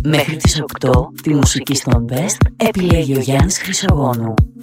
Μέχρι τις 8 τη μουσική στον Best επιλέγει ο Γιάννης Χρυσογόνου.